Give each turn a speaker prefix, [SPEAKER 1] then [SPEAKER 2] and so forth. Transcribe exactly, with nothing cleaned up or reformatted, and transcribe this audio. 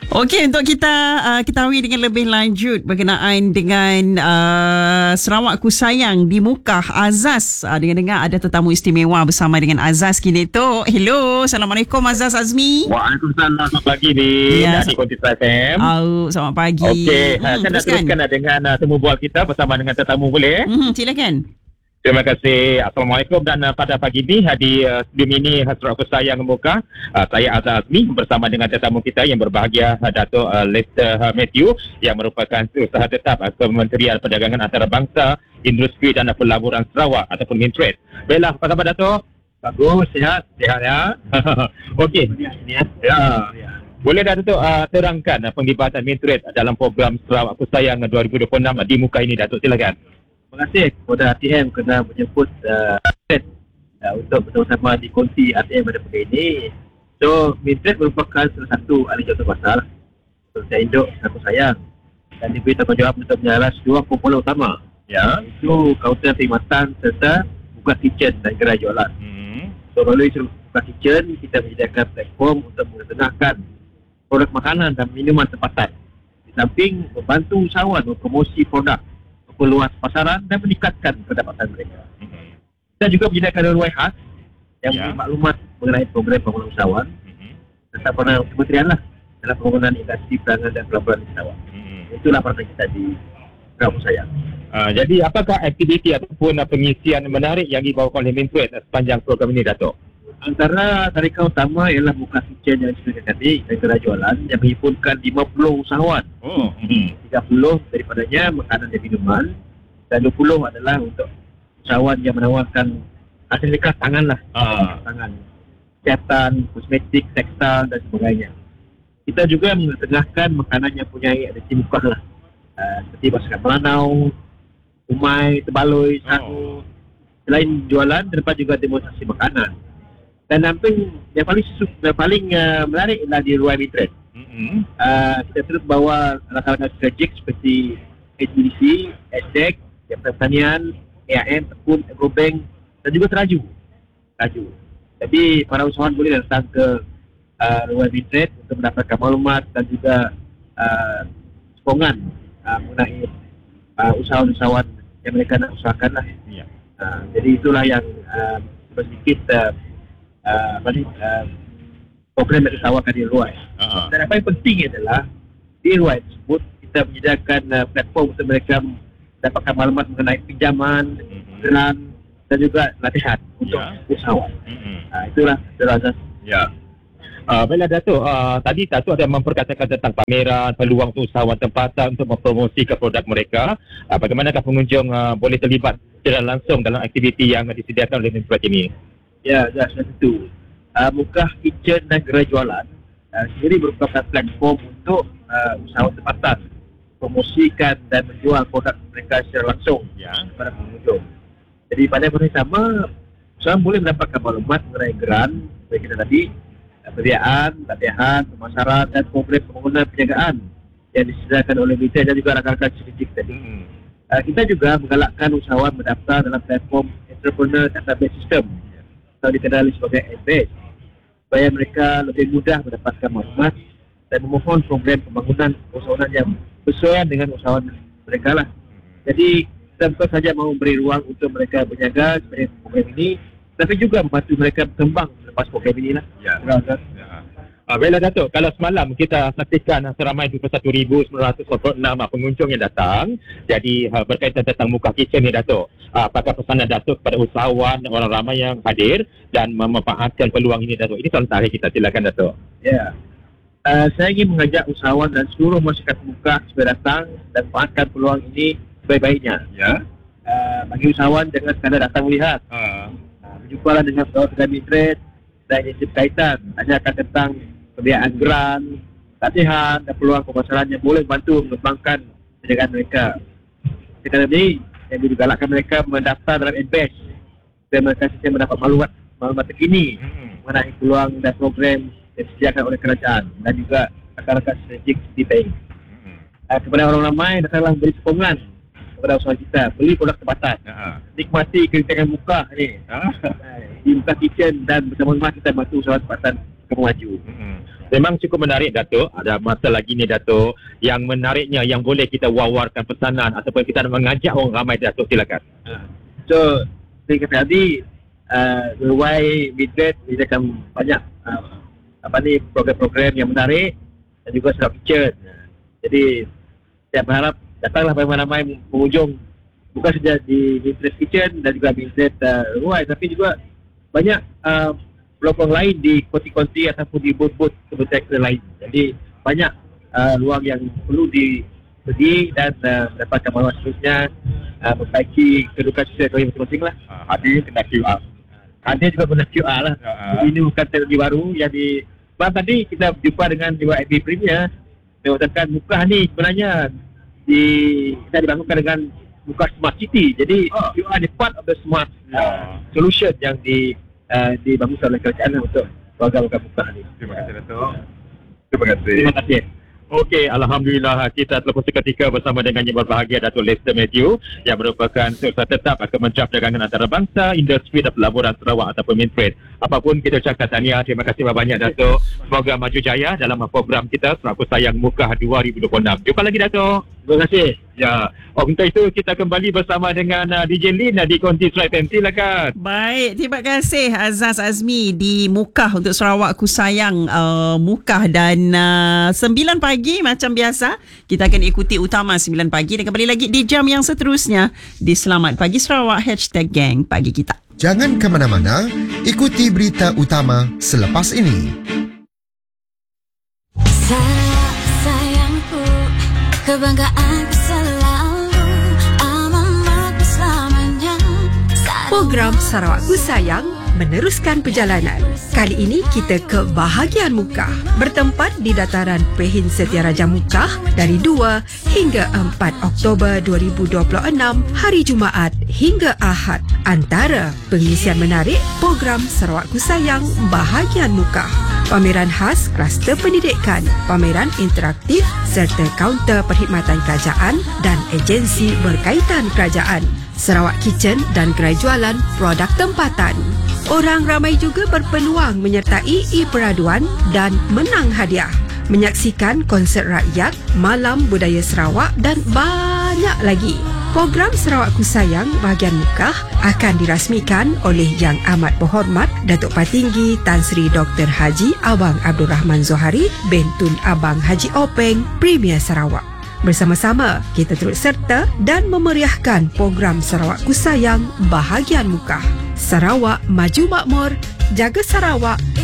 [SPEAKER 1] Okey, untuk kita uh, ketahui dengan lebih lanjut berkenaan dengan uh, Sarawak Ku Sayang di Mukah Azaz. Uh, dengar-dengar ada tetamu istimewa bersama dengan Azaz kini tu. Hello, Assalamualaikum Azaz Azmi.
[SPEAKER 2] Waalaikumsalam, selamat pagi di
[SPEAKER 1] Ya,
[SPEAKER 2] di Kontisa F M.
[SPEAKER 1] Oh, selamat pagi.
[SPEAKER 2] Okey,
[SPEAKER 1] Hmm,
[SPEAKER 2] uh, saya nak
[SPEAKER 1] teruskan.
[SPEAKER 2] teruskan uh, dengan uh, temu bual kita bersama dengan tetamu, boleh?
[SPEAKER 1] Hmm, silakan.
[SPEAKER 2] Terima kasih. Assalamualaikum, dan uh, pada pagi ini uh, di uh, studio ini Sarawak Ku Sayang Mukah, uh, saya Azaz Azmi bersama dengan tetamu kita yang berbahagia, uh, Dato' uh, Lester uh, Matthew, yang merupakan usaha tetap uh, Kementerian Perdagangan Antarabangsa, Industri dan Pelaburan Sarawak ataupun Mintrade. Baiklah, apa khabar Dato'? Bagus, sihat, sihat ya. Okey. Ya. Ya. Boleh dah Dato' uh, terangkan uh, penglibatan Mintrade dalam program Sarawak Ku Sayang dua ribu dua puluh enam di Mukah ini, Dato', silakan.
[SPEAKER 3] Terima kasih kepada R T M kerana menjemput uh, uh, untuk bersama-sama dikongsi R T M pada pagi ini. So, Mintrade merupakan salah satu ahli jawatan pasar Pemerintah Induk Sarawak Ku Sayang, dan diberi tanggungjawab untuk menyaras dua kumpulan utama, ya, itu kaunter perkhidmatan serta buka kitchen dan gerai jualan. Hmm. So, melalui buka kitchen, kita menyediakan platform untuk mengetengahkan produk makanan dan minuman tempatan, di samping membantu usahawan mempromosi produk, peluas pasaran dan meningkatkan pendapatan mereka. Mm-hmm. Kita juga menyediakan ruang khas yang yeah. memberi maklumat mengenai program pembangunan usahawan mm-hmm. serta peranan kementerian lah dalam pembangunan industri perangan dan pelaburan di Sarawak. Mm-hmm. Itulah peranan kita di Sarawak Ku Sayang.
[SPEAKER 2] Uh, jadi apakah aktiviti ataupun uh, pengisian menarik yang dibawakan oleh Mintrade uh, sepanjang program ini, Dato'?
[SPEAKER 3] Antara tarikan utama ialah buka kitchen yang disediakan tadi dan gerai jualan yang menghimpunkan lima puluh usahawan. Oh. tiga puluh daripadanya makanan dan minuman, dan dua puluh adalah untuk usahawan yang menawarkan hasil dekat tangan lah. Ah. Tangan. Kesihatan, kosmetik, tekstil dan sebagainya. Kita juga mengetengahkan makanan yang punya identiti Mukah lah. Uh, seperti masakan Melanau, umai, tebaloi, sagu. Oh. Selain jualan, terdapat juga demonstrasi makanan. Dan samping yang paling yang paling uh, menarik adalah di ruang Mintrade. Mm-hmm. Uh, kita terus bawa rakan-rakan strategik seperti H B D C, S D E C, Jabatan Pertanian, A I M, Tekun, Agrobank dan juga Teraju. Teraju. Jadi para usahawan boleh datang ke uh, ruang Mintrade untuk mendapatkan maklumat dan juga uh, sokongan uh, mengenai uh, usahawan-usahawan yang mereka nak usahakan lah. Yeah. Uh, jadi itulah yang uh, sedikit uh, Uh, balik uh, program yang ditawarkan di Ruai. Uh-huh. Dan apa yang penting adalah di Ruai tersebut kita menyediakan uh, platform untuk mereka dapatkan maklumat mengenai pinjaman, grant uh-huh. dan juga latihan untuk yeah. usahawan. Uh-huh. Uh, itulah Azaz.
[SPEAKER 2] Ya. Uh, baiklah Dato', uh, tadi Dato' ada memperkatakan tentang pameran, peluang untuk usahawan tempatan untuk mempromosikan produk mereka. Uh, bagaimanakah pengunjung uh, boleh terlibat secara langsung dalam aktiviti yang disediakan oleh Mintrade ini?
[SPEAKER 3] Ya, ya, tentu. Uh, Mukah Kitchen dan gerai jualan uh, sendiri merupakan platform untuk uh, usahawan tempatan promosikan dan menjual produk mereka secara langsung ya. Kepada pengunjung. Jadi pada masa sama, usahawan boleh mendapatkan maklumat mengenai grant seperti kita tadi, uh, pemberian, latihan, pemasaran dan program pembangunan penjagaan yang disediakan oleh Mintrade dan juga rakan-rakan strategik tadi. Hmm. Uh, kita juga menggalakkan usahawan mendaftar dalam platform Entrepreneur Database System atau dikenali sebagai M B A S, supaya mereka lebih mudah mendapatkan maklumat dan memohon program pembangunan usahawan yang bersesuaian dengan usahawan mereka lah. Jadi kita bukan saja mahu beri ruang untuk mereka berniaga seperti program ini, tapi juga membantu mereka berkembang lepas program ini lah. Ya. Ya.
[SPEAKER 2] Uh, baiklah Dato', kalau semalam kita saksikan seramai dua puluh satu ribu sembilan ratus empat puluh enam pengunjung yang datang, jadi uh, berkaitan tentang Mukah Kitchen ni Dato', uh, apakah pesanan Dato' kepada usahawan, orang ramai yang hadir dan memanfaatkan peluang ini Dato'? Ini soalan terakhir kita, silakan Dato'.
[SPEAKER 3] Ya, uh, saya ingin mengajak usahawan dan seluruh masyarakat Mukah supaya datang dan manfaatkan peluang ini sebaik-baiknya. Ya. Uh, bagi usahawan jangan sekadar datang melihat. Uh. Uh, berjumpalah dengan pegawai Mintrade dan yang berkaitan, tanyakan tentang pemberian grant, latihan dan peluang pemasaran yang boleh bantu mengembangkan penjagaan mereka. Sekarang ini, yang juga galakkan mereka mendaftar dalam M B A S supaya mereka sentiasa mendapat maklumat maklumat terkini hmm. mengenai peluang dan program yang disediakan oleh kerajaan dan juga rakan-rakan strategik di bank. Hmm. Uh, kepada orang ramai, datanglah beri sokongan kepada usaha kita, beli produk tempatan, uh-huh. nikmati kerintangan Mukah ni uh-huh. di Mukah Kitchen dan bersama-sama kita bantu usaha tempatan kemaju.
[SPEAKER 2] Hmm. Memang cukup menarik, Datuk. Ada masa lagi ni, Datuk, yang menariknya yang boleh kita wawarkan pesanan ataupun kita nak mengajak orang ramai, Datuk, silakan.
[SPEAKER 3] So, saya kata tadi, uh, Y Midlet dia akan banyak uh, apa ni program-program yang menarik dan juga Sarawak Kitchen. Jadi, saya berharap datanglah ramai-ramai pengunjung, bukan saja di Midlet Kitchen dan juga Midlet uh, Y, tapi juga banyak uh, pelopong lain di konti-konti ataupun di booth-booth kementerian lain. Jadi banyak uh, ruang yang perlu dipergi dan uh, mendapatkan maklumat seterusnya, uh, memperbaiki kedudukan sosial yang penting lah.
[SPEAKER 2] Hadir kena Q R.
[SPEAKER 3] Hadir juga guna Q R lah. Uh-huh. Ini bukan teknologi baru yang di... Sebab tadi kita berjumpa dengan Y M B Premier, dia mengatakan Mukah ni sebenarnya di, kita dibangunkan dengan Mukah Smart City. Jadi oh. Q R is part of the smart uh, solution yang di Uh, dibangunkan oleh kerajaan untuk warga-warga Mukah ni.
[SPEAKER 2] Terima kasih, Datuk. Terima kasih.
[SPEAKER 3] Terima kasih.
[SPEAKER 2] Okey, Alhamdulillah kita telah seketika bersama dengan yang berbahagia Datuk Lester Matthew yang merupakan Setiausaha Tetap Kementerian Perdagangan Antarabangsa, Industri dan Pelaburan Sarawak ataupun Mintrade. Apapun kita ucapkan tahniah, terima kasih banyak, Datuk. Semoga maju jaya dalam program kita Sarawak Sayang Mukah dua ribu dua puluh enam. Jumpa lagi, Datuk.
[SPEAKER 3] Terima kasih.
[SPEAKER 2] Ya, untuk itu kita kembali bersama dengan uh, D J Lin uh, di Konti Strike M T, silakan.
[SPEAKER 1] Baik, terima kasih Azaz Azmi di Mukah untuk Sarawak Ku Sayang uh, Mukah dan uh, sembilan pagi macam biasa kita akan ikuti utama sembilan pagi dan kembali lagi di jam yang seterusnya di Selamat Pagi Sarawak hashtag Gang Pagi Kita.
[SPEAKER 4] Jangan ke mana-mana, ikuti berita utama selepas ini.
[SPEAKER 5] Sarawak sayangku, kebanggaan selalu, amanku selamanya.
[SPEAKER 6] Program Sarawak Ku Sayang meneruskan perjalanan. Kali ini kita ke bahagian Mukah, bertempat di dataran Pehin Setiaraja Mukah dari dua hingga empat Oktober dua ribu dua puluh enam, hari Jumaat hingga Ahad. Antara pengisian menarik program Sarawak Ku Sayang bahagian Mukah, pameran khas kluster pendidikan, pameran interaktif serta kaunter perkhidmatan kerajaan dan agensi berkaitan kerajaan, Sarawak Kitchen dan gerai jualan produk tempatan. Orang ramai juga berpeluang menyertai e-peraduan dan menang hadiah, menyaksikan konsert rakyat, malam budaya Sarawak dan banyak lagi. Program Sarawak Ku Sayang bahagian Mukah akan dirasmikan oleh Yang Amat Berhormat Datuk Patinggi Tan Sri Doktor Haji Abang Abdul Rahman Zohari bin Tun Abang Haji Openg, Premier Sarawak. Bersama-sama kita turut serta dan memeriahkan program Sarawak Ku Sayang bahagian Mukah. Sarawak maju makmur, jaga Sarawak